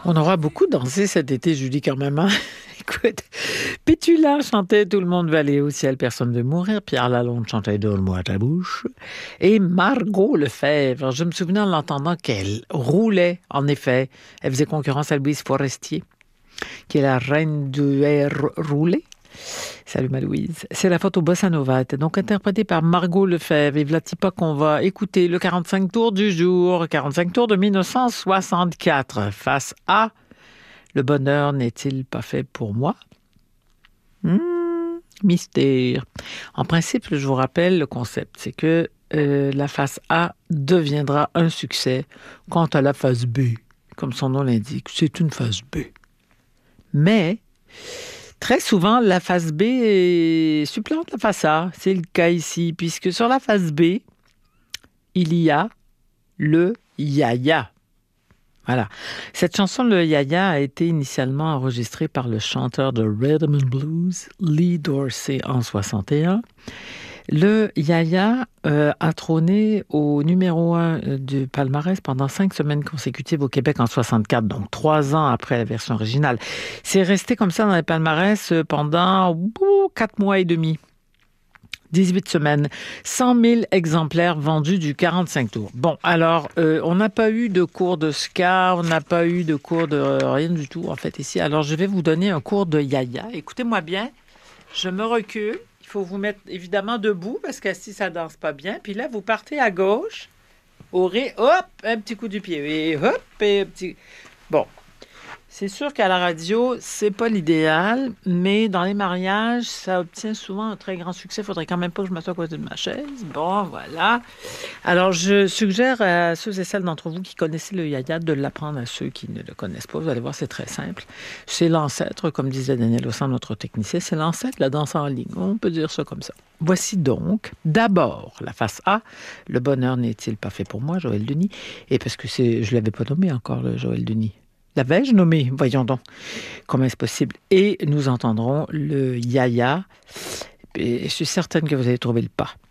On aura beaucoup dansé cet été, Julie, quand même. Hein? Écoute, Pétula chantait Tout le monde va aller au ciel, personne ne veut mourir. Pierre Lalonde chantait Donne-moi ta bouche. Et Margot Lefebvre, je me souvenais en l'entendant qu'elle roulait, en effet. Elle faisait concurrence à Louise Forestier, qui est la reine du air roulé. Salut ma Louise. C'est la photo Bossa Nova, était donc interprétée par Margot Lefebvre. Et voilà-t-il pas qu'on va écouter le 45 tours du jour, 45 tours de 1964. Face à Le bonheur n'est-il pas fait pour moi? Mystère. En principe, je vous rappelle le concept, c'est que la face A deviendra un succès quant à la face B. Comme son nom l'indique, c'est une face B. Mais très souvent, la face B supplante la face A. C'est le cas ici, puisque sur la face B, il y a le yaya. Voilà. Cette chanson, le yaya, a été initialement enregistrée par le chanteur de Rhythm and Blues, Lee Dorsey, en 61. Le yaya a trôné au numéro 1 du palmarès pendant 5 semaines consécutives au Québec en 64, donc 3 ans après la version originale. C'est resté comme ça dans les palmarès pendant 4 mois et demi. 18 semaines, 100 000 exemplaires vendus du 45 tours. Bon, alors, on n'a pas eu de cours de ska, on n'a pas eu de cours de rien du tout, en fait, ici. Alors, je vais vous donner un cours de yaya. Écoutez-moi bien, je me recule. Il faut vous mettre, évidemment, debout, parce qu'assis, ça danse pas bien. Puis là, vous partez à gauche, hop, un petit coup du pied, et hop, et un petit... Bon. C'est sûr qu'à la radio, c'est pas l'idéal, mais dans les mariages, ça obtient souvent un très grand succès. Il faudrait quand même pas que je m'assoie à côté de ma chaise. Bon, voilà. Alors, je suggère à ceux et celles d'entre vous qui connaissez le yaya de l'apprendre à ceux qui ne le connaissent pas. Vous allez voir, c'est très simple. C'est l'ancêtre, comme disait Daniel Ossan, notre technicien, c'est l'ancêtre de la danse en ligne. On peut dire ça comme ça. Voici donc, d'abord, la face A. Le bonheur n'est-il pas fait pour moi, Joël Denis? Et parce que je l'avais pas nommé encore, le Joël Denis. L'avais-je nommé? Voyons donc. Comment est-ce possible? Et nous entendrons le yaya. Et je suis certaine que vous allez trouver le pas.